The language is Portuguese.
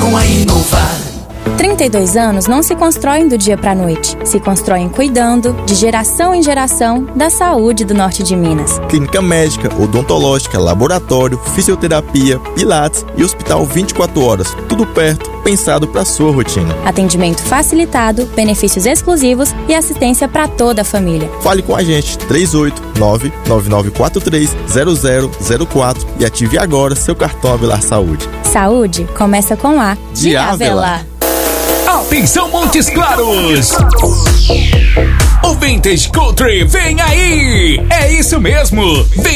continuam a inovar. 32 anos não se constroem do dia para a noite. Se constroem cuidando, de geração em geração, da saúde do norte de Minas. Clínica médica, odontológica, laboratório, fisioterapia, pilates e hospital 24 horas. Tudo perto, pensado para sua rotina. Atendimento facilitado, benefícios exclusivos e assistência para toda a família. Fale com a gente, 389-9943-0004 e ative agora seu cartão Avelar Saúde. Saúde começa com A de Avelar. Atenção, Montes Claros! O Vintage Country vem aí! É isso mesmo! Vem